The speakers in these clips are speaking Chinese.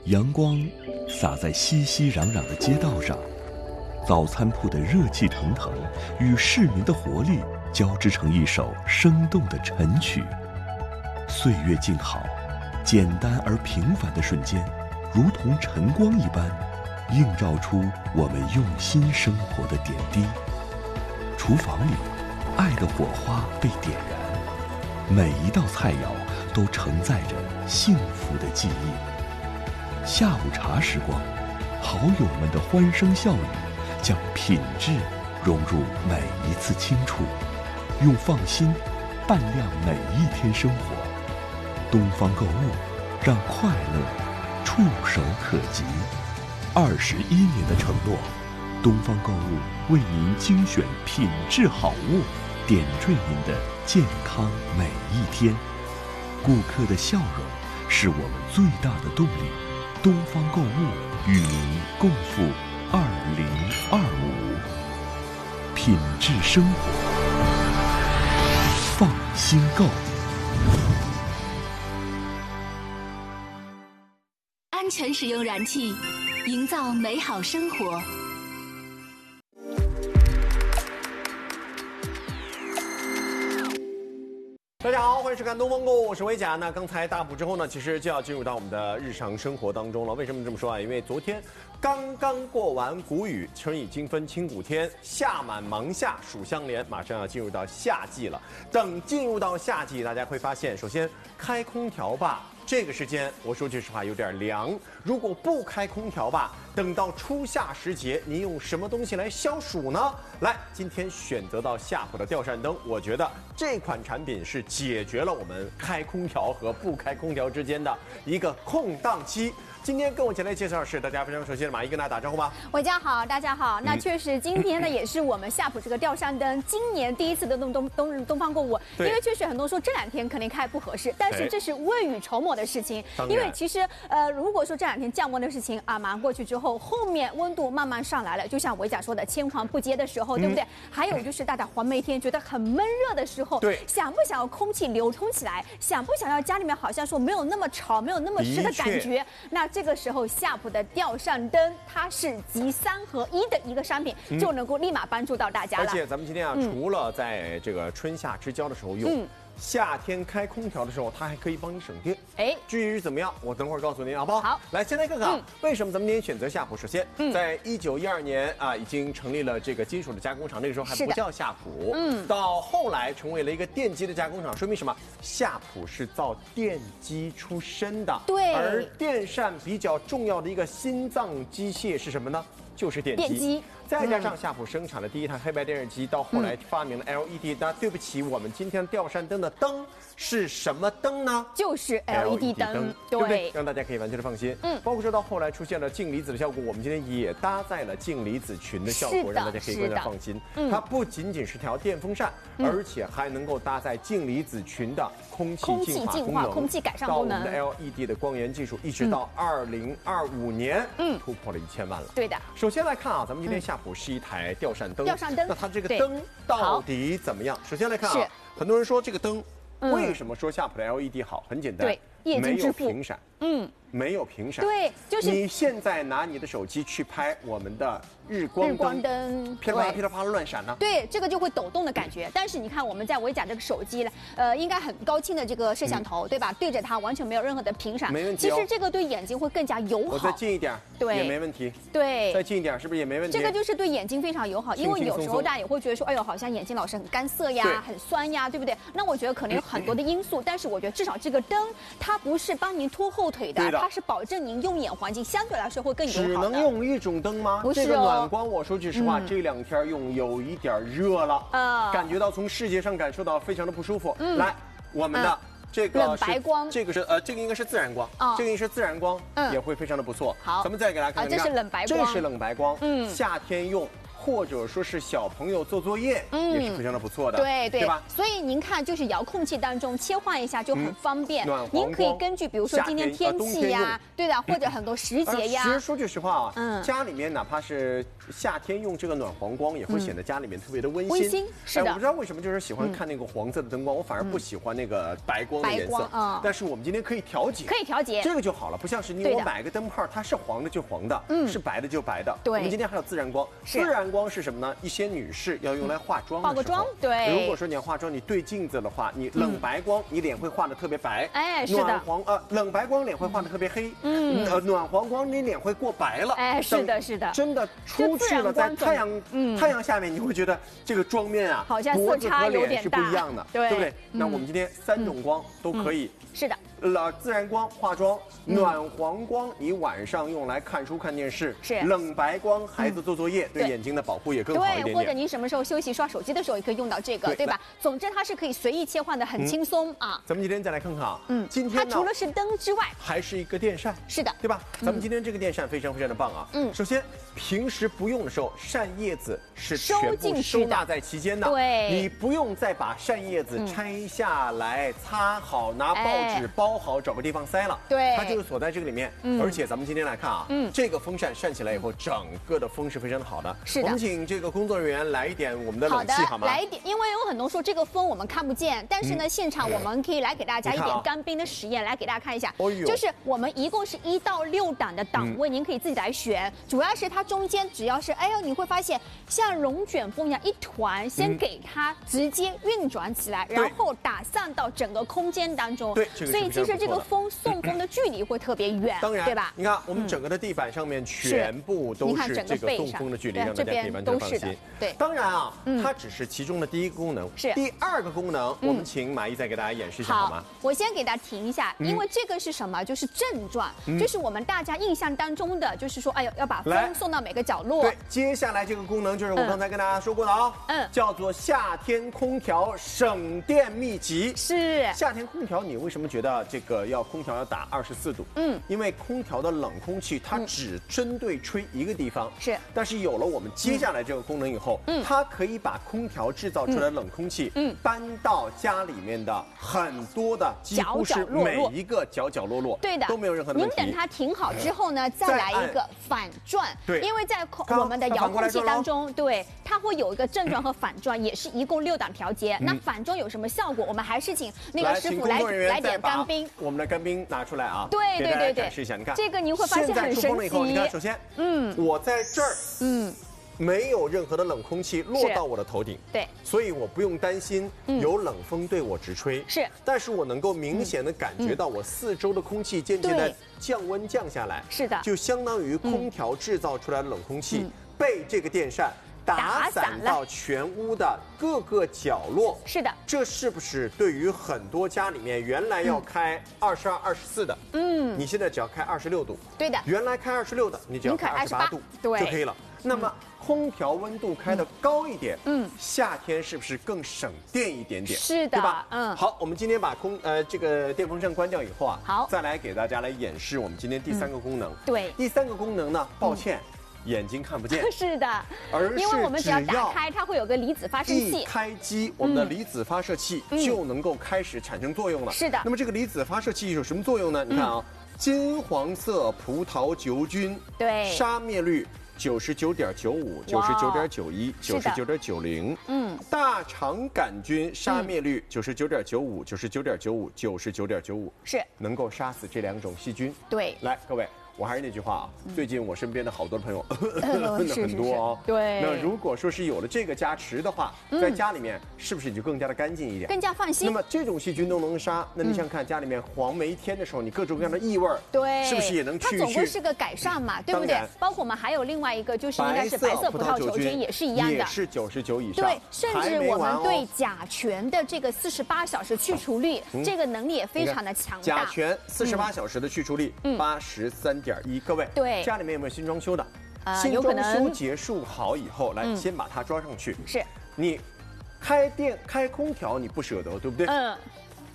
阳光洒在熙熙攘攘的街道上，早餐铺的热气腾腾与市民的活力交织成一首生动的晨曲。岁月静好，简单而平凡的瞬间，如同晨光一般，映照出我们用心生活的点滴。厨房里，爱的火花被点燃，每一道菜肴都承载着幸福的记忆。下午茶时光，好友们的欢声笑语，将品质融入每一次轻触，用放心伴亮每一天生活。东方购物，让快乐触手可及。21年的承诺，东方购物为您精选品质好物，点缀您的健康每一天。顾客的笑容是我们最大的动力。东方购物与您共赴2025，品质生活，放心购。 安全使用燃气，营造美好生活。 大家好，欢迎收看《东方购物》，我是维甲。那刚才大补之后呢，其实就要进入到我们的日常生活当中了。为什么这么说啊？因为昨天刚刚过完谷雨，春雨经分清谷天，夏满芒夏暑相连，马上要进入到夏季了。等进入到夏季，大家会发现，首先开空调吧。这个时间，我说句实话有点凉。如果不开空调吧，等到初夏时节，您用什么东西来消暑呢？来，今天选择到夏普的吊扇灯，我觉得这款产品是解决了我们开空调和不开空调之间的一个空档期。今天跟我前来介绍的是大家非常熟悉的马伊，跟大家打招呼吧。 伟家好，大家好。那确实，今天呢也是我们夏普这个吊扇灯今年第一次的东方购物，因为确实很多人说这2天肯定开不合适，但是这是未雨绸缪的事情。因为其实如果说这2天降温的事情啊马上过去之后，后面温度慢慢上来了，就像伟甲说的青黄不接的时候，对不对？还有就是大家黄梅天觉得很闷热的时候， 对， 想不想要空气流通起来？想不想要家里面好像说没有那么吵，没有那么湿的感觉？那这个时候夏普的吊扇灯，它是集3合1的一个商品，就能够立马帮助到大家了。 而且咱们今天啊，除了在这个春夏之交的时候用，夏天开空调的时候，它还可以帮你省电。至于怎么样，我等会儿告诉您，好不好？ 好， 来，先来看看为什么咱们今天选择夏普。首先，在1912年啊，已经成立了这个金属的加工厂，那个时候还不叫夏普。到后来成为了一个电机的加工厂，说明什么？夏普是造电机出身的。 对。 而电扇比较重要的一个心脏机械是什么呢？就是电机。再加上夏普生产的第一台黑白电视机，到后来发明了 LED。那对不起，我们今天吊扇灯的灯是什么灯呢？ 就是 LED 灯， 对不对？让大家可以完全的放心。包括说到后来出现了镜离子的效果，我们今天也搭载了镜离子群的效果，让大家可以更加放心。它不仅仅是条电风扇，而且还能够搭载镜离子群的空气净化功能、 空气改善功能。 到我们的 LED 的光源技术，一直到2025年，突破了1000万了。 对的。 首先来看啊，咱们今天夏普是一台吊扇灯。那它这个灯到底怎么样？首先来看啊，很多人说这个灯为什么说夏普的 LED 好？很简单， 对， 没有屏闪。没有屏闪。 对，就是你现在拿你的手机去拍我们的日光灯，噼里啪啦噼里啪啦乱闪呢。 对，这个就会抖动的感觉。但是你看我们在维甲这个手机应该很高清的这个摄像头，对吧？对着它完全没有任何的屏闪， 没问题。 其实这个对眼睛会更加友好。 我再近一点， 对， 也没问题。 对， 再近一点是不是也没问题？ 这个就是对眼睛非常友好，因为有时候大家也会觉得说，哎呦，好像眼睛老是很干涩呀，很酸呀，对不对？那我觉得可能有很多的因素，但是我觉得至少这个灯它不是帮您拖后腿的，它是保证您用眼环境相对来说会更友好的。 只能用一种灯吗？ 不是哦， 这个暖光，我说句实话，这2天用有一点热了，感觉到从视觉上感受到非常的不舒服。来，我们的这个冷白光， 这个是这个应该是自然光，这个应该是自然光，也会非常的不错。 好， 咱们再给大家看看， 这是冷白光， 这是冷白光，夏天用或者说是小朋友做作业，也是非常的不错的， 对吧？ 所以您看，就是遥控器当中切换一下就很方便。您可以根据比如说今天天气呀，对的，或者很多时节呀。 其实说句实话啊，家里面哪怕是夏天用这个暖黄光，也会显得家里面特别的温馨。 温馨是的。 我不知道为什么就是喜欢看那个黄色的灯光，我反而不喜欢那个白光的颜色。但是我们今天可以调节，这个就好了，不像是我买个灯泡，它是黄的就黄的，是白的就白的。 对。 我们今天还有自然光，自然光是什么呢？一些女士要用来化妆的时候， 化个妆，对。 如果说你要化妆，你对镜子的话，你冷白光，你脸会画的特别白。 哎，是的。 冷白光脸会画的特别黑。暖黄光你脸会过白了。 哎，是的，是的。 真的出去了，在太阳下面，你会觉得这个妆面啊， 好像色差有点大， 是不一样的，对不对？那我们今天3种光都可以。 是的。 自然光化妆，暖黄光你晚上用来看书看电视， 是冷白光孩子做作业，对眼睛的保护也更好一点点。 或者您什么时候休息刷手机的时候也可以用到这个，对吧？总之它是可以随意切换的，很轻松啊。 咱们今天再来看看啊，今天它除了是灯之外， 还是一个电扇， 是的， 对吧？咱们今天这个电扇非常非常的棒啊。首先平时不用的时候，扇叶子是全部收纳在其间的， 对， 你不用再把扇叶子拆下来擦好，拿报纸包好，找个地方塞了， 对， 它就是锁在这个里面。而且咱们今天来看啊，这个风扇扇起来以后，整个的风是非常的好的。 是的， 我们请这个工作人员来一点我们的冷气好吗？ 来一点，因为有很多说这个风我们看不见，但是呢，现场我们可以来给大家一点干冰的实验，来给大家看一下。就是我们一共是1到6档的档位，您可以自己来选。主要是它中间只要是你会发现像龙卷风一样一团，先给它直接运转起来，然后打散到整个空间当中。 对， 所以其实这个风送风的距离会特别远， 当然， 对吧？ 你看我们整个的地板上面全部都是这个送风的距离，让大家可以完全放心。 对， 当然啊，它只是其中的第一个功能。 是第2个功能，我们请马毅再给大家演示一下好吗？ 我先给大家停一下，因为这个是什么？就是正转，就是我们大家印象当中的，就是说，要把风送到每个角落。 对，接下来这个功能就是我刚才跟大家说过的啊，叫做夏天空调省电秘籍。 是夏天空调，你为什么觉得这个空调要打24度？因为空调的冷空气它只针对吹一个地方。 是， 但是有了我们接下来这个功能以后，它可以把空调制造出来的冷空气，搬到家里面的很多的几乎是每一个角角落落， 对的， 都没有任何的问题。 您等它停好之后呢，再来一个反转， 对， 因为在我们的遥控器当中，对，它会有一个正转和反转，也是一共6档调节。那反转有什么效果？我们还是请那个师傅来点干冰， 我们的干冰拿出来啊， 对对对对， 展示一下，你看这个您会发现很神奇。 你看，首先，我在这儿，没有任何的冷空气落到我的头顶， 对， 所以我不用担心有冷风对我直吹， 是， 但是我能够明显的感觉到我四周的空气渐渐的降温降下来， 是的， 就相当于空调制造出来的冷空气被这个电扇打散到全屋的各个角落。 是的， 这是不是对于很多家里面原来要开22、24的，你现在只要开26度， 对的， 原来开26的，你只要开28度就可以了。那么空调温度开的高一点，夏天是不是更省电一点点？ 是的， 对吧？好，我们今天把这个电风扇关掉以后啊， 好， 再来给大家来演示我们今天第3个功能。 对， 第3个功能呢，抱歉。眼睛看不见， 是的， 而是因为我们只要打开，它会有个离子发生器， 一开机，我们的离子发射器就能够开始产生作用了。 是的， 那么这个离子发射器有什么作用呢？你看啊，金黄色葡萄球菌， 对， 杀灭率99.95、99.91、99.90，大肠杆菌杀灭率99.95、99.95、99.95， 是能够杀死这2种细菌。 对， 来，各位。我还是那句话啊，最近我身边的好多朋友很多哦。 对。 那如果说是有了这个加持的话，在家里面是不是就更加的干净一点， 更加放心？ 那么这种细菌都能杀，那你想看家里面黄梅天的时候，你各种各样的异味， 对， 是不是也能去一去？ 它总归是个改善嘛，对不对？包括我们还有另外一个，就是应该是白色葡萄球菌，也是一样的， 也是99以上。 对，甚至我们对甲醛的这个48小时去除率，这个能力也非常的强大。 甲醛48小时的去除率83.1，各位。 对， 家里面有没有新装修的？新装修结束好以后，来先把它装上去。 是， 你开空调你不舍得，对不对？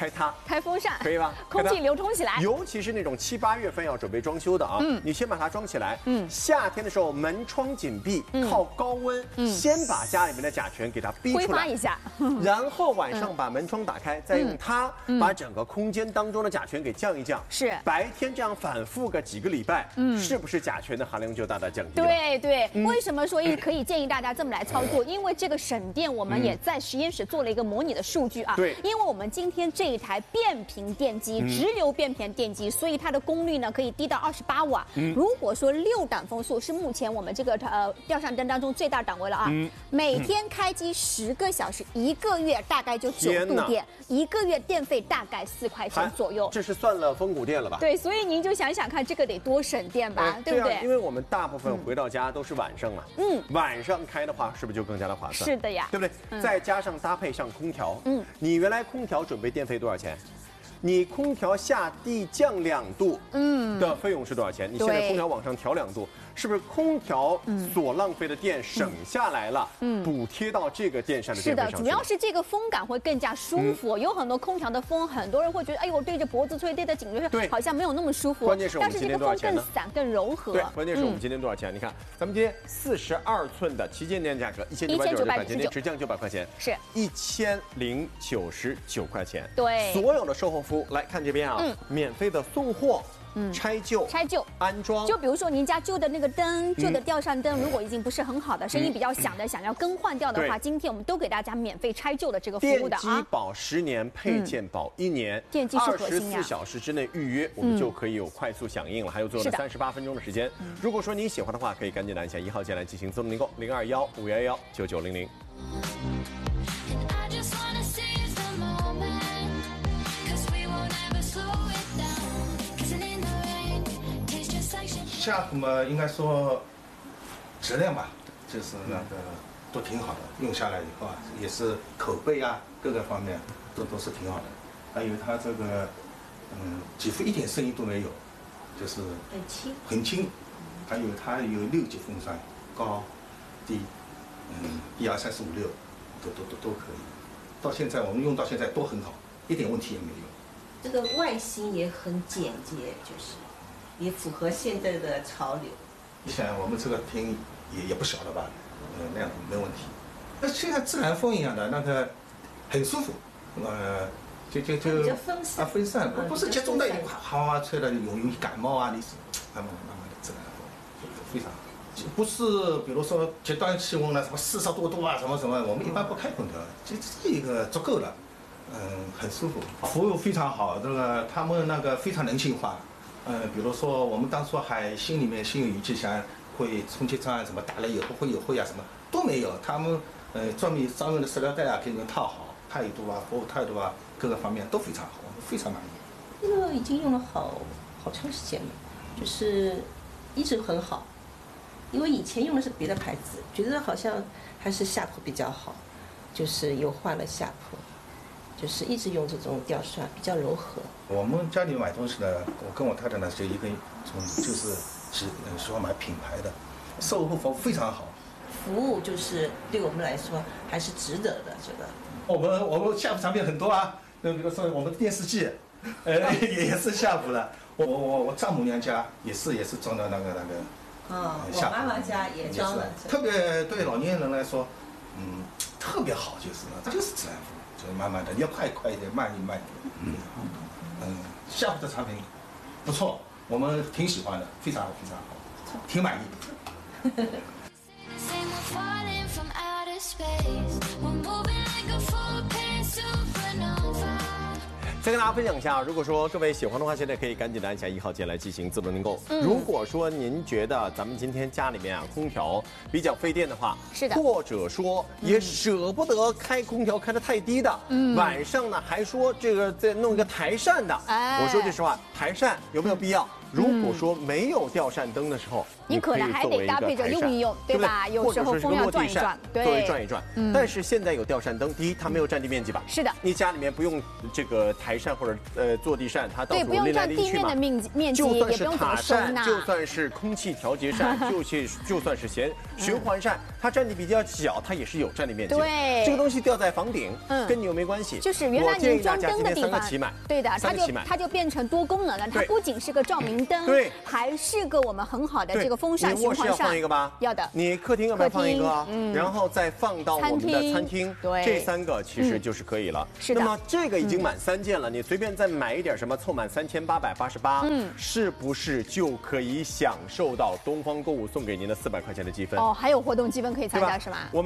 开它， 开风扇， 可以吧？ 空气流通起来。 尤其是那种7、8月份要准备装修的啊，你先把它装起来。夏天的时候门窗紧闭，靠高温，先把家里面的甲醛给它逼出来， 挥发一下， 然后晚上把门窗打开，再用它把整个空间当中的甲醛给降一降。 是， 白天这样反复个几个礼拜，是不是甲醛的含量就大大降低了？ 对，为什么说可以建议大家这么来操作？因为这个省电，我们也在实验室做了一个模拟的数据啊。 对， 因为我们今天这一台变频电机，直流变频电机，所以它的功率呢可以低到28瓦。如果说6档风速是目前我们这个吊扇灯当中最大档位了啊，每天开机10个小时，1个月大概就9度电，1个月电费大概4块钱左右。 这是算了峰谷电了吧？ 对，所以您就想想看，这个得多省电吧，对不对？ 因为我们大部分回到家都是晚上啊，晚上开的话是不是就更加的划算？ 是的呀， 对不对？再加上搭配上空调，你原来空调准备电费多少钱？你空调下地降2度，的费用是多少钱？你现在空调往上调2度，是不是空调所浪费的电省下来了，补贴到这个电扇的电费上去？ 是的，主要是这个风感会更加舒服。有很多空调的风，很多人会觉得，哎呦，对着脖子吹，对着颈椎吹，好像没有那么舒服。 关键是我们今天多少钱呢？ 但是这个风更散、更柔和。 对，关键是我们今天多少钱？你看，咱们今天42寸的旗舰店价格1999块钱，直降900块钱， 是 1099块钱。 对， 所有的售后服务来看这边啊，免费的送货。拆旧、安装， 就比如说您家旧的那个灯、旧的吊扇灯，如果已经不是很好的，声音比较响的，想要更换掉的话，今天我们都给大家免费拆旧的这个服务的啊。 电机保10年，配件保1年， 电机是核心呀。 24小时之内预约，我们就可以有快速响应了，还有做了38分钟的时间。如果说你喜欢的话，可以赶紧按下1号键来进行自动订购，0215119900。 夏普嘛，应该说质量吧，就是那个都挺好的，用下来以后啊，也是口碑啊，各个方面都是挺好的。还有它这个，几乎一点声音都没有，就是很轻。还有它有6级风扇，高、低，1、2、3、4、5、6，都可以。到现在我们用到现在都很好，一点问题也没有。 这个外形也很简洁，就是也符合现在的潮流。 你想我们这个厅也不小了吧？那样没问题。那就像自然风一样的，那个很舒服。就比较分散。 分散，不是集中的，哗吹了容易感冒啊，你是慢慢的自然风，非常好。不是比如说极端气温了，什么40多度啊，什么，我们一般不开空调，就这一个足够了。很舒服，服务非常好。这个他们那个非常人性化。比如说我们当初还心里面心有余悸，想会充气窗啊什么打了以后会有灰啊什么都没有，他们专门的塑料袋啊给你们套好，态度啊服务态度啊各个方面都非常好，我们非常满意。 这个已经用了好长时间了，就是一直很好。因为以前用的是别的牌子，觉得好像还是夏普比较好，就是又换了夏普。就是一直用这种吊扇，比较柔和。我们家里买东西呢，我跟我太太呢就就是喜欢买品牌的，售后服务非常好。 服务就是对我们来说还是值得的，这个。 我们夏普产品很多啊，比如说我们的电视机，也是夏普的。我丈母娘家也是装的那个。 我妈妈家也装了。 特别对老年人来说，特别好，就是自然风。就慢慢的，你要快一点，慢一点。夏普的产品不错，我们挺喜欢的，非常好，挺满意。 再跟大家分享一下，如果说各位喜欢的话，现在可以赶紧的按下1号键来进行自动订购。如果说您觉得咱们今天家里面啊空调比较费电的话， 是的， 或者说也舍不得开空调开得太低的，晚上呢还说这个再弄一个台扇的，我说句实话，台扇有没有必要？ 如果说没有吊扇灯的时候， 你可能还得搭配着用一用，对吧？有时候风要转一转，对， 作为转一转。但是现在有吊扇灯，第一，它没有占地面积吧？ 是的， 你家里面不用这个台扇或者坐地扇，它到处拎来拎去嘛。 对，不用占地面的面积， 就算是也不用怎么塔收纳， 扇，就算是空气调节扇，就算是循环扇，它占地比较小，它也是有占地面积。 对， 这个东西吊在房顶，跟你又没关系。 就是原来您装灯的地方，对的，它就变成多功能了。它不仅是个照明灯， 对， 还是个我们很好的这个风扇、循环扇。 你卧室要放一个吧？ 要的。 你客厅要不要放一个？然后再放到我们的餐厅， 对， 这3个其实就是可以了。 是的。 那么这个已经满3件了，你随便再买一点什么，凑满3888，是不是就可以享受到东方购物送给您的400块钱的积分？ 哦，还有活动积分可以参加是吗？